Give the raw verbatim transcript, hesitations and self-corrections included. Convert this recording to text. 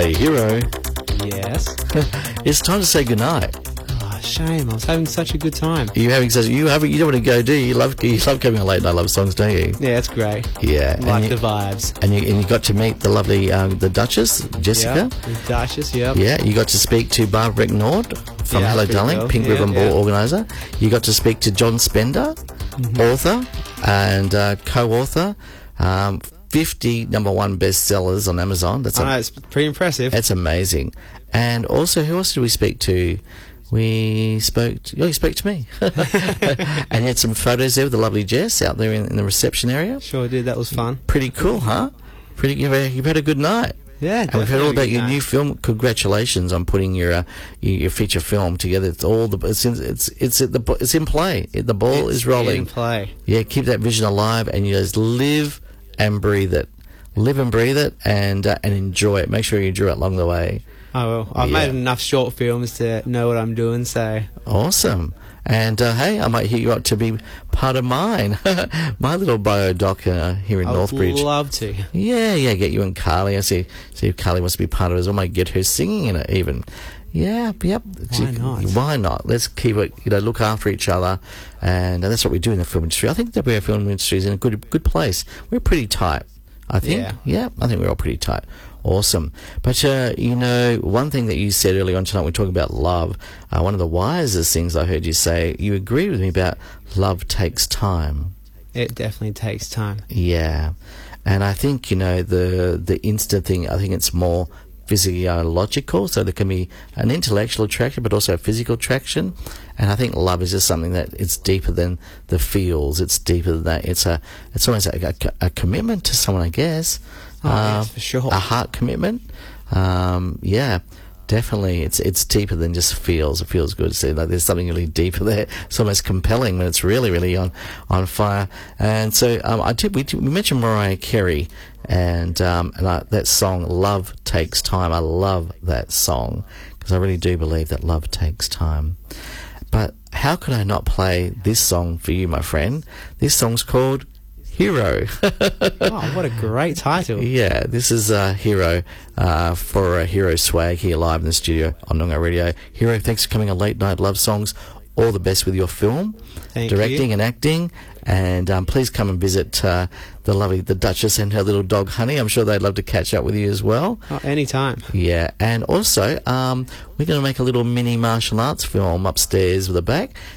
Hey, Hero. Yes. It's time to say goodnight. Oh, shame. I was having such a good time. Are you having such? You have? You don't want to go, do you? You love you love coming on late night love songs, don't you? Yeah, it's great. Yeah, Like and you, the vibes. and you and you got to meet the lovely um, the Duchess, Jessica. Yep. The Duchess, yep. Yeah, you got to speak to Barbara Nord from Yeah, Hello pretty Darling, cool. Pink Yeah, Ribbon yeah. Ball organizer. You got to speak to John Spender, Mm-hmm. author and uh, co-author. Um, fifty number one bestsellers on Amazon. That's I a, know, it's pretty impressive. that's amazing. And also, who else did we speak to? We spoke. To, oh, you spoke to me, and you had some photos there with the lovely Jess out there in, in the reception area. Sure did. That was fun. Pretty cool, huh? Pretty. You've had, you've had a good night. Yeah, And we've heard all about definitely. your new film. Congratulations on putting your uh, your, your feature film together. It's all the it's in, it's it's at the it's in play. It, the ball It's is rolling. in play. Yeah, keep that vision alive, and you just live and breathe it. Live and breathe it, and uh, and enjoy it. Make sure you enjoy it along the way. Oh, well, I've Yeah. made enough short films to know what I'm doing, so... Awesome. And uh, hey, I might hit you up to be part of mine, my little bio doc uh, here in I would Northbridge. love to. Yeah, yeah, get you and Carly. I see, see if Carly wants to be part of it as well. I might get her singing in it even. Yeah, yep. Why not? Why not? Let's keep it, you know, look after each other. And uh, that's what we do in the film industry. I think the film industry is in a good good place. We're pretty tight, I think. Yeah. Yeah, I think we're all pretty tight. Awesome. But, uh, you know, one thing that you said earlier on tonight, we're talking about love. Uh, one of the wisest things I heard you say, you agreed with me about love takes time. It definitely takes time. Yeah. And I think, you know, the the instant thing, I think it's more physiological, so there can be an intellectual attraction but also a physical attraction. And I think love is just something that it's deeper than the feels. It's deeper than that. It's a it's almost a, a, a commitment to someone, I guess. Oh, yes, for sure. A heart commitment. Um, yeah. Definitely, it's it's deeper than just feels. It feels good to see like there's something really deeper there. It's almost compelling when it's really, really on, on fire. And so um, I did. We, did, we mentioned Mariah Carey, and um, and I, that song "Love Takes Time." I love that song because I really do believe that love takes time. But how could I not play this song for you, my friend? This song's called Hero. Oh, what a great title. Yeah, this is uh, Hero uh, for uh, Hero Swag here live in the studio on Noongar Radio. Hero, thanks for coming on Late Night Love Songs. All the best with your film, Thank directing you. and acting. And um, please come and visit uh, the lovely the Duchess and her little dog Honey. I'm sure they'd love to catch up with you as well. Oh, anytime. Yeah, and also um, we're going to make a little mini martial arts film upstairs with the back.